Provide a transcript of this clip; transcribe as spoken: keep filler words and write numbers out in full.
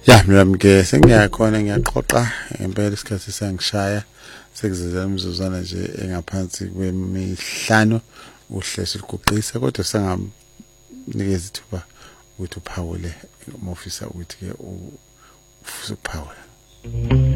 Ya mina ke sengiyakhona ngiyaxoxa ngempela isikhathi sangishaya sekuzizela umzuzwana nje engaphansi kwemihlanu uhlezi uguqisa kodwa sangamnikeza ithuba ukuthi uphawule uma ufisa ukuthi ke ufisa ukuphawula.